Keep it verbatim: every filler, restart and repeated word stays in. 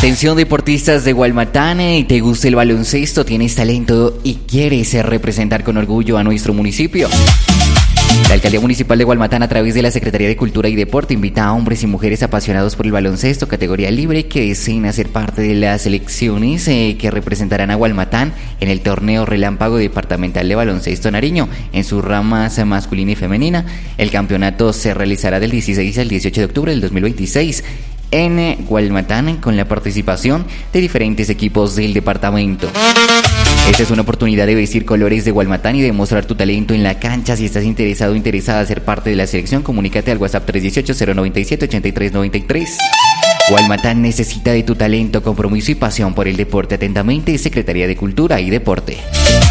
Atención deportistas de Gualmatán, eh, ¿te gusta el baloncesto? ¿Tienes talento y quieres eh, representar con orgullo a nuestro municipio? La Alcaldía Municipal de Gualmatán, a través de la Secretaría de Cultura y Deporte, invita a hombres y mujeres apasionados por el baloncesto, categoría libre, que deseen hacer parte de las selecciones eh, que representarán a Gualmatán en el torneo Relámpago Departamental de Baloncesto Nariño, en sus ramas masculina y femenina. El campeonato se realizará del dieciséis al dieciocho de octubre del dos mil veintiséis en Gualmatán, con la participación de diferentes equipos del departamento. Esta es una oportunidad de vestir colores de Gualmatán y demostrar tu talento en la cancha. Si estás interesado o interesada en ser parte de la selección, comunícate al WhatsApp tres uno ocho, cero nueve siete, ocho tres nueve tres. Gualmatán necesita de tu talento, compromiso y pasión por el deporte. Atentamente, Secretaría de Cultura y Deporte.